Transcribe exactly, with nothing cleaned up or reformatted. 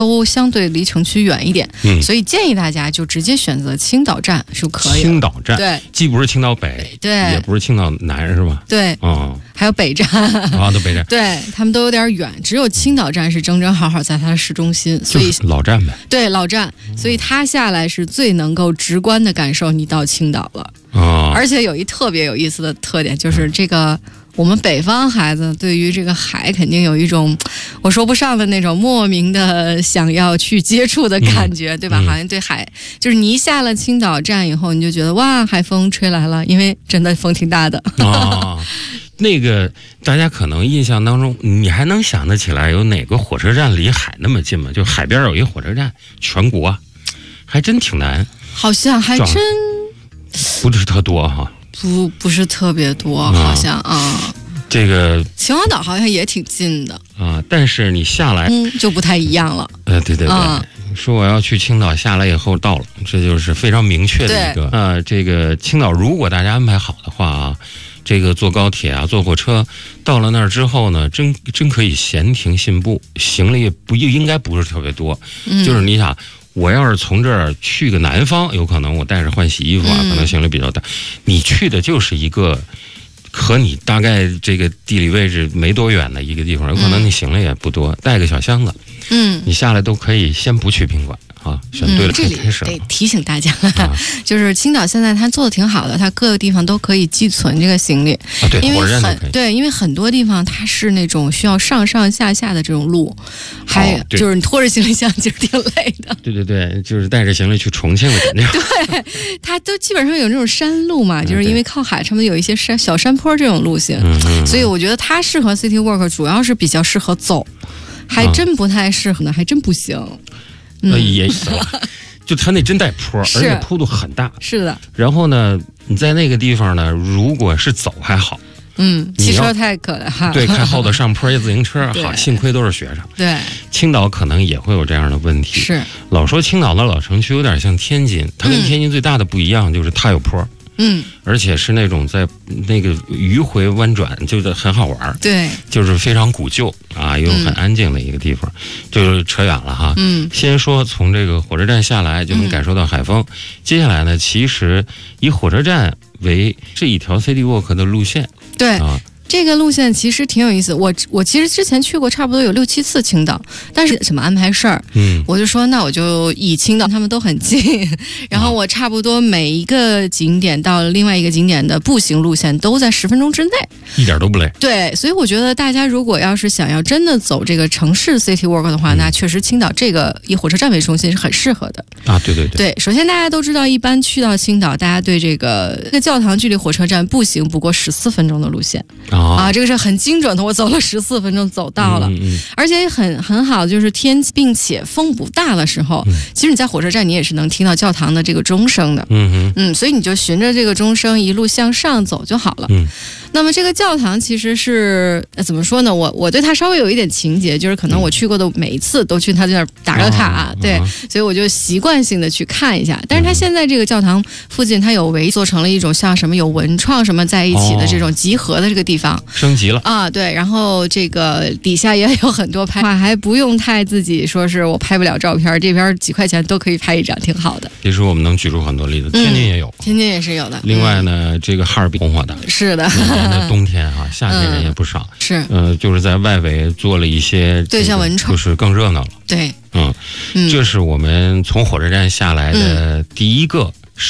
都相对离城区远一点， 嗯， 所以建议大家就直接选择青岛站就可以了。 青岛站， 对， 既不是青岛北， 对， 也不是青岛南，是吧？ 对， 哦， 还有北站， 啊，都北站， 对他们都有点远，只有青岛站是正正好好在它的市中心，所以就是老站呗。 对，老站，所以它下来是最能够直观的感受你到青岛了。 哦， 而且有一特别有意思的特点，就是这个我们北方孩子对于这个海肯定有一种我说不上的那种莫名的想要去接触的感觉， 嗯、 对吧、嗯？好像对海，就是你一下了青岛站以后，你就觉得哇，海风吹来了，因为真的风挺大的。 哦，那个大家可能印象当中，你还能想得起来有哪个火车站离海那么近吗？就海边有一火车站，全国还真挺难。 好像还真不是特多哈。 不不是特别多，好像啊、嗯。 这个秦皇岛好像也挺近的啊，但是你下来， 嗯，就不太一样了。 呃，对对对，嗯、说我要去青岛，下来以后到了，这就是非常明确的一个啊。这个青岛，如果大家安排好的话啊，这个坐高铁啊，坐火车到了那儿之后呢，真真可以闲庭信步，行李也不应该不是特别多，嗯、就是你想。我要是从这儿去个南方，有可能我带着换洗衣服啊，可能行李比较大。嗯、你去的就是一个和你大概这个地理位置没多远的一个地方，有可能你行李也不多，带个小箱子，嗯，你下来都可以先不去宾馆。啊，选对了、嗯， 这里得提醒大家，啊、就是青岛现在它做的挺好的，它各个地方都可以寄存这个行李， 啊、对， 因为很可以对，因为很多地方它是那种需要上上下下的这种路，还、哦、就是你拖着行李箱其实挺累的。 对对对，就是带着行李去重庆的感觉。 对，它都基本上有那种山路嘛，就是因为靠海，他们有一些山小山坡这种路线，嗯、所以我觉得它适合 City Walk， 主要是比较适合走，还真不太适合呢，还真不行。 呃，也行，就它那真带坡，而且坡度很大。 是的。 然后呢，你在那个地方呢，如果是走还好， 嗯，骑车太可了哈。 对，开后头上坡一自行车，好，幸亏都是学生。 对。 青岛可能也会有这样的问题。 是。 老说青岛的老城区有点像天津，它跟天津最大的不一样、嗯、就是它有坡。 嗯， 而且是那种在那个迂回弯转，就是很好玩。 对， 就是非常古旧啊，又很安静的一个地方。嗯、就是扯远了哈。 嗯， 先说从这个火车站下来就能感受到海风。嗯、接下来呢，其实以火车站为这一条 City Walk 的路线。 对啊。 这个路线其实挺有意思，我我其实之前去过差不多有六七次青岛，但是怎么安排事儿，嗯，我就说那我就以青岛他们都很近，然后我差不多每一个景点到另外一个景点的步行路线都在十分钟之内， 一点都不累。 对，所以我觉得大家如果要是想要真的走这个城市 City Walk 的话，嗯、那确实青岛这个以火车站为中心是很适合的啊。对对对。 对，首先大家都知道，一般去到青岛，大家对这个这个教堂距离火车站步行不过十四分钟的路线。啊，这个是很精准的，我走了十四分钟走到了，嗯嗯、而且很很好，就是天并且风不大的时候，嗯、其实你在火车站你也是能听到教堂的这个钟声的，嗯嗯，所以你就循着这个钟声一路向上走就好了。嗯，那么这个教堂其实是、呃、怎么说呢？我我对它稍微有一点情结，就是可能我去过的每一次都去它这儿打个卡，嗯、对，所以我就习惯性的去看一下。但是它现在这个教堂附近，它有围做成了一种像什么有文创什么在一起的这种集合的这个地方。 升级了啊，对，然后这个底下也有很多拍，还不用太自己说是我拍不了照片，这边几块钱都可以拍一张，挺好的。 其实我们能举出很多例子，天津也有， 天津也是有的。 另外呢，这个哈尔滨红火的， 是的， 那冬天啊，夏天人也不少， 是， 呃，就是在外围做了一些， 对，像文创， 就是更热闹了。 对， 嗯，这是我们从火车站下来的第一个